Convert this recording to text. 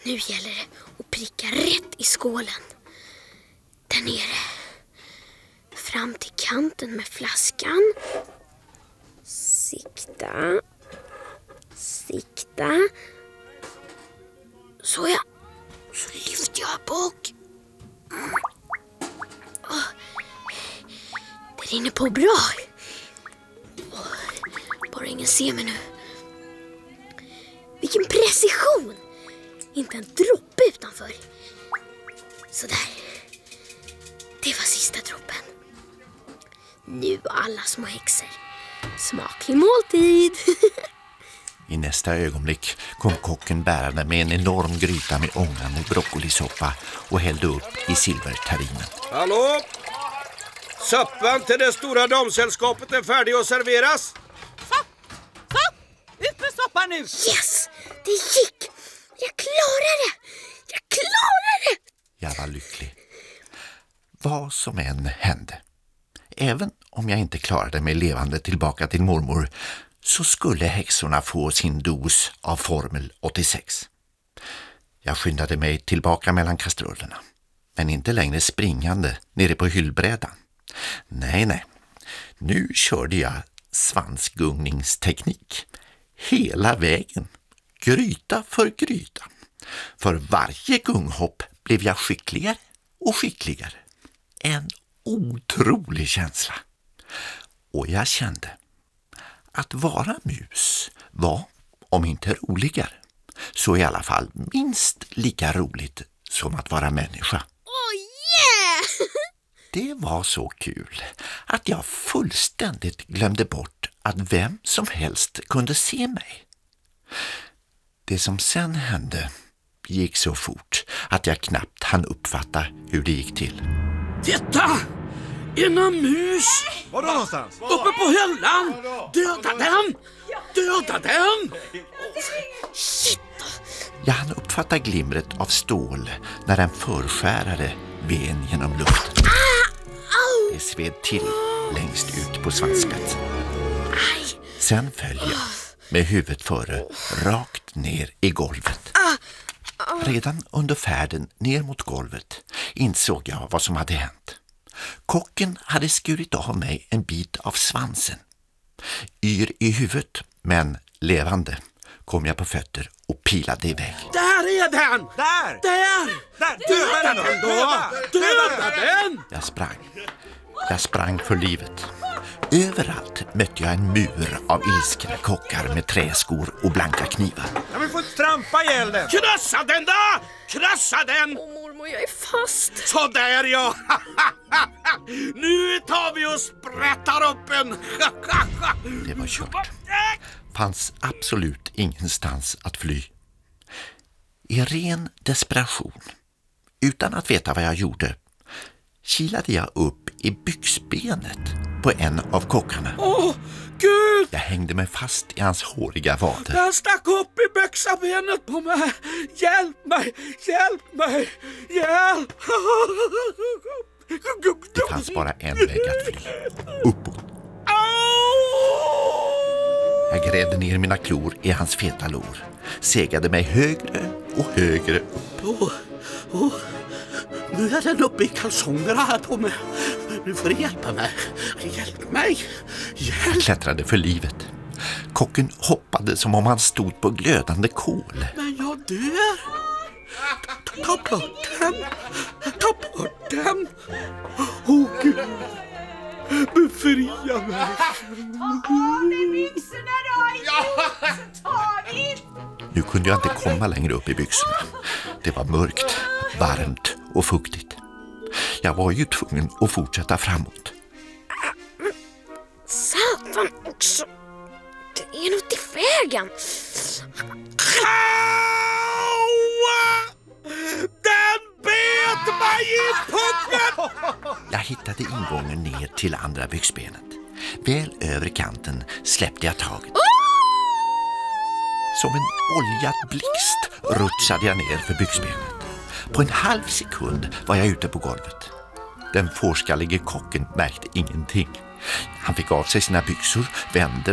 Nu gäller det att pricka rätt i skålen. Där nere. Fram till kanten med flaskan. Sikta. Så ja. Så lyfter jag bak. Det rinner på bra. Bara ingen ser mig nu. Vilken precision! Inte en droppe utanför. Sådär. Det var sista droppen. Nu alla små häxor. Smaklig måltid. I nästa ögonblick kom kocken bärande med en enorm gryta med ångande broccolisoppa och hällde upp i silverterrinen. Hallå? Soppan till det stora damsällskapet är färdig att serveras. Så! Ut med soppan nu! Yes! Det gick! Jag klarade det! Jag var lycklig. Vad som än hände. Även om jag inte klarade mig levande tillbaka till mormor så skulle häxorna få sin dos av formel 86. Jag skyndade mig tillbaka mellan kastrullerna. Men inte längre springande nere på hyllbrädan. Nej. Nu körde jag svansgungningsteknik. Hela vägen. Gryta för gryta. För varje gunghopp blev jag skickligare och skickligare. En otrolig känsla. Och jag kände att vara mus var, om inte roligare, så i alla fall minst lika roligt som att vara människa. Oh yeah! Det var så kul att jag fullständigt glömde bort att vem som helst kunde se mig. Det som sen hände gick så fort att jag knappt hann uppfatta hur det gick till. Titta! En mus! Var då någonstans? Uppe på hyllan! Döda den! Shit! Jag hann uppfatta glimret av stål när en förskärare ven genom luften. Det sved till längst ut på svansspetsen. Sen föll jag med huvudet före rakt ner i golvet. Redan under färden ner mot golvet insåg jag vad som hade hänt. Kocken hade skurit av mig en bit av svansen. Yr i huvudet, men levande, kom jag på fötter och pilade iväg. Där är den! Där! Döda den då! Döda den! Jag sprang för livet. Överallt mötte jag en mur av ilskna kockar med träskor och blanka knivar. Ja, men får trampa ihjäl den! Krossa den då! Krossa den! Åh mormor, jag är fast. Så där ja! Nu tar vi och sprättar upp en! Det var kört. Fanns absolut ingenstans att fly. I ren desperation, utan att veta vad jag gjorde, kilade jag upp i byxbenet på en av kockarna. Åh, Gud! Jag hängde mig fast i hans håriga vader. Den stack upp i byxabenet på mig! Hjälp mig! Hjälp! Det fanns bara en väg att fly. Uppåt. Jag grävde ner mina klor i hans feta lår. Segade mig högre och högre upp. Nu är den uppe i kalsongerna här på mig. Nu får du hjälpa mig. Hjälp mig. Jag klättrade för livet. Kocken hoppade som om han stod på glödande kol. Men jag dör. Ta bort den. Åh Gud. Befria mig. Ta av dig byxorna då, idiot! Ta in! Nu kunde jag inte komma längre upp i byxorna. Det var mörkt, varmt och fuktigt. Jag var ju tvungen att fortsätta framåt. Satan också. Det är något i vägen. Den bet mig i pungen! Jag hittade ingången ner till andra byxbenet. Väl över kanten släppte jag taget. Som en oljad blixt rutsade jag ner för byxbenet. På en halv sekund var jag ute på golvet. Den fårskallige kocken märkte ingenting. Han fick av sig sina byxor, vände